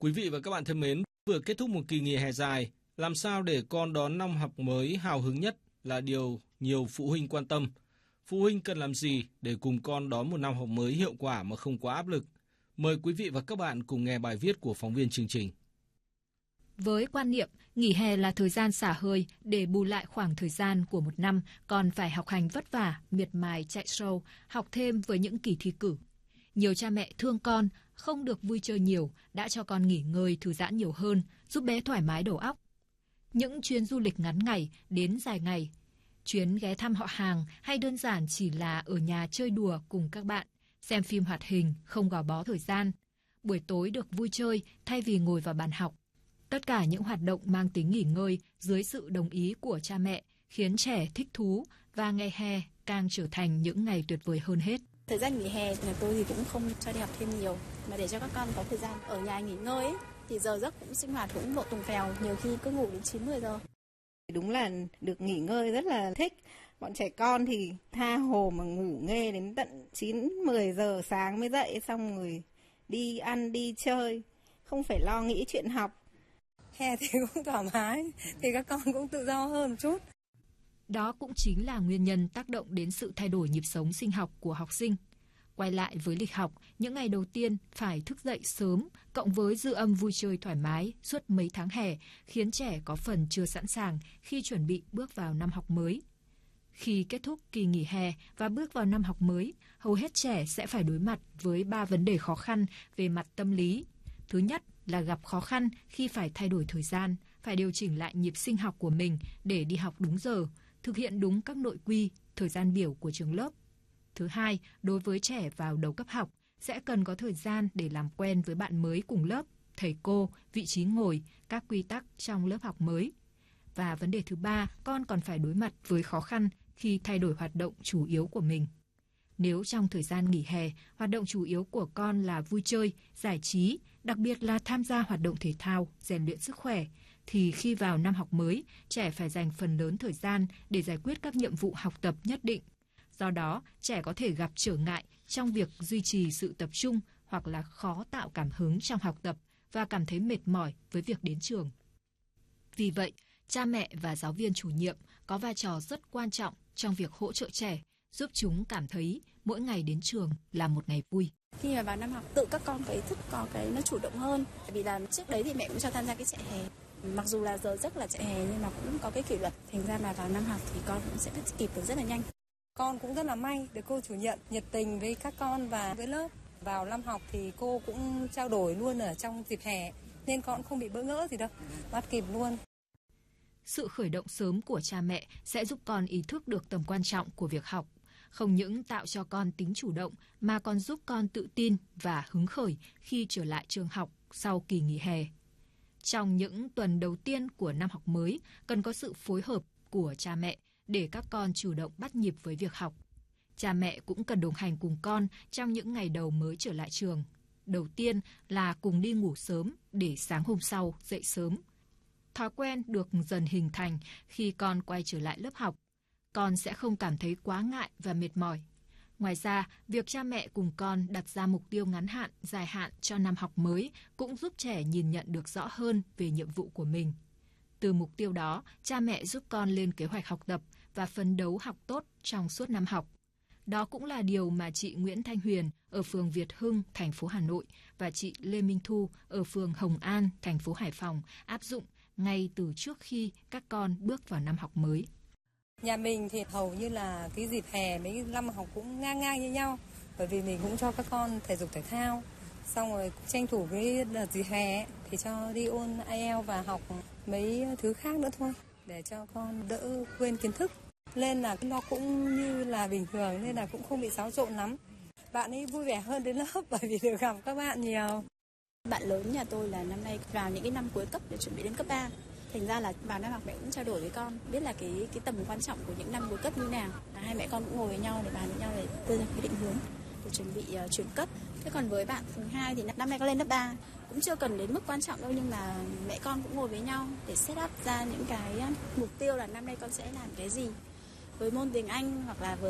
Quý vị và các bạn thân mến, vừa kết thúc một kỳ nghỉ hè dài, làm sao để con đón năm học mới hào hứng nhất là điều nhiều phụ huynh quan tâm. Phụ huynh cần làm gì để cùng con đón một năm học mới hiệu quả mà không quá áp lực? Mời quý vị và các bạn cùng nghe bài viết của phóng viên chương trình. Với quan niệm nghỉ hè là thời gian xả hơi để bù lại khoảng thời gian của một năm còn phải học hành vất vả, miệt mài chạy show, học thêm với những kỳ thi cử. Nhiều cha mẹ thương con, không được vui chơi nhiều, đã cho con nghỉ ngơi thư giãn nhiều hơn, giúp bé thoải mái đầu óc. Những chuyến du lịch ngắn ngày đến dài ngày, chuyến ghé thăm họ hàng hay đơn giản chỉ là ở nhà chơi đùa cùng các bạn, xem phim hoạt hình không gò bó thời gian. Buổi tối được vui chơi thay vì ngồi vào bàn học. Tất cả những hoạt động mang tính nghỉ ngơi dưới sự đồng ý của cha mẹ khiến trẻ thích thú và ngày hè càng trở thành những ngày tuyệt vời hơn hết. Thời gian nghỉ hè nhà tôi thì cũng không cho đi học thêm nhiều, mà để cho các con có thời gian ở nhà nghỉ ngơi ấy, thì giờ giấc cũng sinh hoạt cũng lộ tùng phèo, nhiều khi cứ ngủ đến 9-10 giờ. Đúng là được nghỉ ngơi rất là thích. Bọn trẻ con thì tha hồ mà ngủ nghe đến tận 9-10 giờ sáng mới dậy, xong rồi đi ăn đi chơi, không phải lo nghĩ chuyện học. Hè thì cũng thoải mái, thì các con cũng tự do hơn một chút. Đó cũng chính là nguyên nhân tác động đến sự thay đổi nhịp sống sinh học của học sinh. Quay lại với lịch học, những ngày đầu tiên phải thức dậy sớm, cộng với dư âm vui chơi thoải mái suốt mấy tháng hè, khiến trẻ có phần chưa sẵn sàng khi chuẩn bị bước vào năm học mới. Khi kết thúc kỳ nghỉ hè và bước vào năm học mới, hầu hết trẻ sẽ phải đối mặt với 3 vấn đề khó khăn về mặt tâm lý. Thứ nhất là gặp khó khăn khi phải thay đổi thời gian, phải điều chỉnh lại nhịp sinh học của mình để đi học đúng giờ, thực hiện đúng các nội quy, thời gian biểu của trường lớp. Thứ hai, đối với trẻ vào đầu cấp học, sẽ cần có thời gian để làm quen với bạn mới cùng lớp, thầy cô, vị trí ngồi, các quy tắc trong lớp học mới. Và vấn đề thứ ba, con còn phải đối mặt với khó khăn khi thay đổi hoạt động chủ yếu của mình. Nếu trong thời gian nghỉ hè, hoạt động chủ yếu của con là vui chơi, giải trí, đặc biệt là tham gia hoạt động thể thao, rèn luyện sức khỏe, thì khi vào năm học mới, trẻ phải dành phần lớn thời gian để giải quyết các nhiệm vụ học tập nhất định. Do đó, trẻ có thể gặp trở ngại trong việc duy trì sự tập trung hoặc là khó tạo cảm hứng trong học tập và cảm thấy mệt mỏi với việc đến trường. Vì vậy, cha mẹ và giáo viên chủ nhiệm có vai trò rất quan trọng trong việc hỗ trợ trẻ, giúp chúng cảm thấy mỗi ngày đến trường là một ngày vui. Khi mà vào năm học, tự các con có ý thức, có cái nó chủ động hơn. Tại vì là trước đấy thì mẹ cũng cho tham gia cái chạy hè. Mặc dù là giờ giấc là chạy hè nhưng mà cũng có cái kỷ luật. Thành ra là vào năm học thì con cũng sẽ bắt kịp được rất là nhanh. Con cũng rất là may được cô chủ nhiệm nhiệt tình với các con và với lớp. Vào năm học thì cô cũng trao đổi luôn ở trong dịp hè, nên con không bị bỡ ngỡ gì đâu, bắt kịp luôn. Sự khởi động sớm của cha mẹ sẽ giúp con ý thức được tầm quan trọng của việc học, không những tạo cho con tính chủ động mà còn giúp con tự tin và hứng khởi khi trở lại trường học sau kỳ nghỉ hè. Trong những tuần đầu tiên của năm học mới, cần có sự phối hợp của cha mẹ để các con chủ động bắt nhịp với việc học. Cha mẹ cũng cần đồng hành cùng con trong những ngày đầu mới trở lại trường. Đầu tiên là cùng đi ngủ sớm để sáng hôm sau dậy sớm. Thói quen được dần hình thành khi con quay trở lại lớp học. Con sẽ không cảm thấy quá ngại và mệt mỏi. Ngoài ra, việc cha mẹ cùng con đặt ra mục tiêu ngắn hạn, dài hạn cho năm học mới cũng giúp trẻ nhìn nhận được rõ hơn về nhiệm vụ của mình. Từ mục tiêu đó, cha mẹ giúp con lên kế hoạch học tập và phấn đấu học tốt trong suốt năm học. Đó cũng là điều mà chị Nguyễn Thanh Huyền ở phường Việt Hưng, thành phố Hà Nội và chị Lê Minh Thu ở phường Hồng An, thành phố Hải Phòng áp dụng ngay từ trước khi các con bước vào năm học mới. Nhà mình thì hầu như là cái dịp hè mấy năm học cũng ngang ngang như nhau, bởi vì mình cũng cho các con thể dục thể thao, xong rồi tranh thủ cái đợt dịp hè thì cho đi ôn IELTS và học mấy thứ khác nữa thôi, để cho con đỡ quên kiến thức. Nên là nó cũng như là bình thường nên là cũng không bị xáo trộn lắm. Bạn ấy vui vẻ hơn đến lớp bởi vì được gặp các bạn nhiều. Bạn lớn nhà tôi là năm nay vào những cái năm cuối cấp để chuẩn bị đến cấp 3. Thành ra là vào năm học mẹ cũng trao đổi với con, biết là cái tầm quan trọng của những năm cuối cấp như nào. Hai mẹ con cũng ngồi với nhau để bàn với nhau để đưa ra cái định hướng để chuẩn bị chuyển cấp. Thế còn với bạn thứ hai thì năm nay con lên lớp 3, cũng chưa cần đến mức quan trọng đâu, nhưng mà mẹ con cũng ngồi với nhau để set up ra những cái mục tiêu là năm nay con sẽ làm cái gì. Với môn tiếng Anh hoặc là với